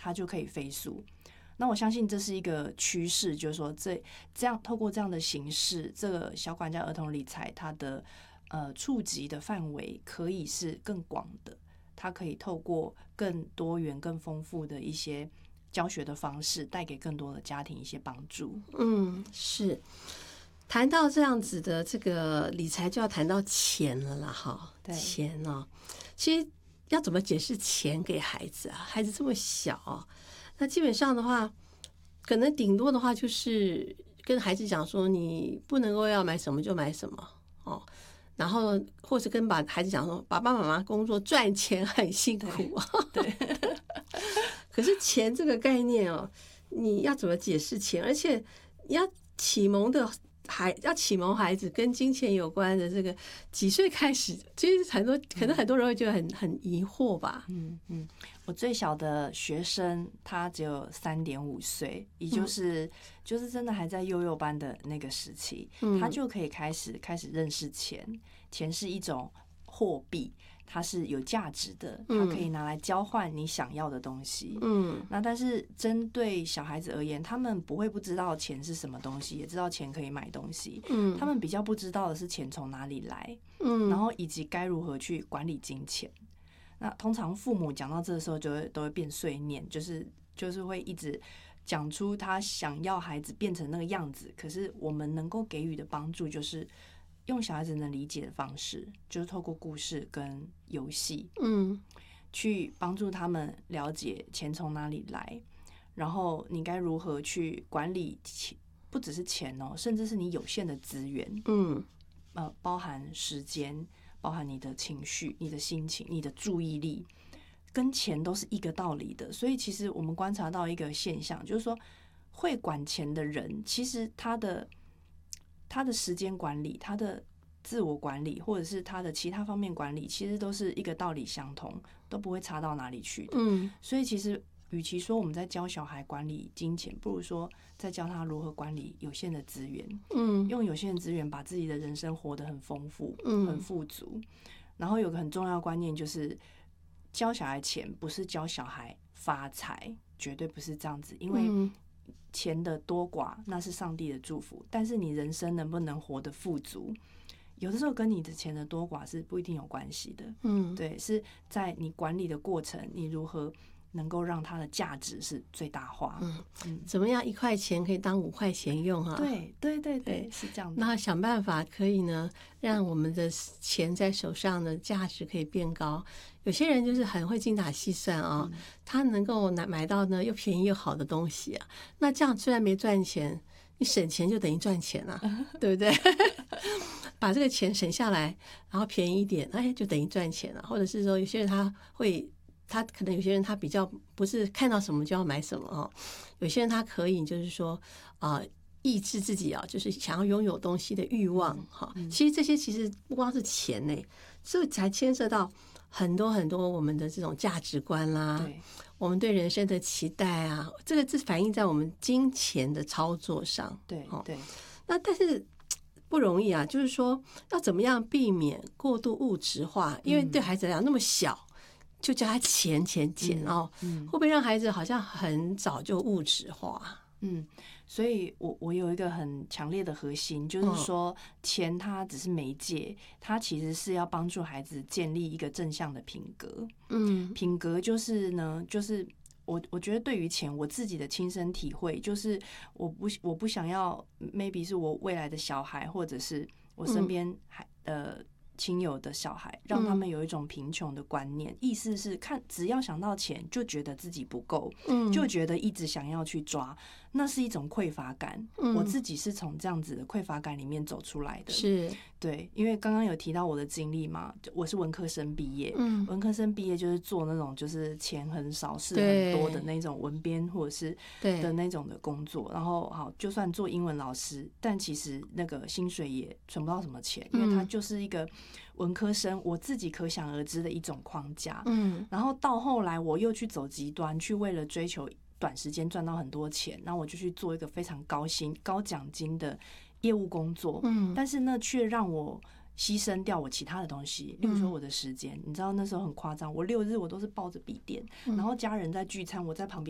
他就可以飞速。那我相信这是一个趋势，就是说这样透过这样的形式，这个小管家儿童理财它的触及的范围可以是更广的，它可以透过更多元、更丰富的一些教学的方式，带给更多的家庭一些帮助。 是。谈到这样子的这个理财，就要谈到钱了啦，哈，钱哦，其实要怎么解释钱给孩子啊？孩子这么小，那基本上的话，可能顶多的话就是跟孩子讲说，你不能够要买什么就买什么哦，然后或是跟孩子讲说，爸爸妈妈工作赚钱很辛苦啊， 对。 可是钱这个概念哦，你要怎么解释钱？而且你要启蒙孩子跟金钱有关的这个几岁开始，其实可能很多人会觉得很疑惑吧。 我最小的学生他只有3.5岁，也就是真的还在幼幼班的那个时期，他就可以开始认识钱。钱是一种货币，它是有价值的，它可以拿来交换你想要的东西。那但是针对小孩子而言，他们不知道钱是什么东西，也知道钱可以买东西。他们比较不知道的是钱从哪里来，然后以及该如何去管理金钱。那通常父母讲到这个时候都会变碎念，就是会一直讲出他想要孩子变成那个样子。可是我们能够给予的帮助就是用小孩子能理解的方式，就是透过故事跟游戏，去帮助他们了解钱从哪里来，然后你该如何去管理钱，不只是钱哦，甚至是你有限的资源，包含时间，包含你的情绪、你的心情、你的注意力，跟钱都是一个道理的。所以其实我们观察到一个现象，就是说会管钱的人，其实他的时间管理、他的自我管理，或者是他的其他方面管理，其实都是一个道理相同，都不会差到哪里去的。所以其实与其说我们在教小孩管理金钱，不如说在教他如何管理有限的资源。用有限的资源把自己的人生活得很丰富、很富足。然后有个很重要的观念，就是教小孩钱不是教小孩发财，绝对不是这样子，因为钱的多寡那是上帝的祝福，但是你人生能不能活得富足，有的时候跟你的钱的多寡是不一定有关系的。对，是在你管理的过程，你如何能够让它的价值是最大化。 怎么样1块钱可以当5块钱用啊？ 对，是这样的。 那想办法可以呢，让我们的钱在手上的价值可以变高。有些人就是很会精打细算啊，他能够买到呢又便宜又好的东西啊。那这样虽然没赚钱，你省钱就等于赚钱啊，对不对？把这个钱省下来，然后便宜一点，就等于赚钱了。或者是说，有些人他可能有些人他比较不是看到什么就要买什么哦，有些人他可以就是说抑制自己就是想要拥有东西的欲望哈。其实这些其实不光是钱呢，这才牵涉到很多很多我们的这种价值观啦，我们对人生的期待啊，这反映在我们金钱的操作上。 对。 那但是不容易啊，就是说要怎么样避免过度物质化，因为对孩子来讲那么小。就叫他钱会不会让孩子好像很早就物质化？ 所以我有一个很强烈的核心，就是说钱它只是媒介，它其实是要帮助孩子建立一个正向的品格。品格就是呢，就是我觉得对于钱，我自己的亲身体会就是我不想要 maybe 是我未来的小孩，或者是我身边亲友的小孩，让他们有一种贫穷的观念，意思是只要想到钱就觉得自己不够，就觉得一直想要去抓，那是一种匮乏感。我自己是从这样子的匮乏感里面走出来的。 是， 对，因为刚刚有提到我的经历嘛，我是文科生毕业，文科生毕业就是做那种就是钱很少事很多的那种文编或者是的那种的工作，然后好就算做英文老师，但其实那个薪水也存不到什么钱，因为它就是一个文科生我自己可想而知的一种框架。然后到后来我又去走极端，去为了追求短时间赚到很多钱，然后我就去做一个非常高薪高奖金的业务工作，但是呢却让我牺牲掉我其他的东西，例如说我的时间。你知道那时候很夸张，我6日我都是抱着笔电，然后家人在聚餐，我在旁边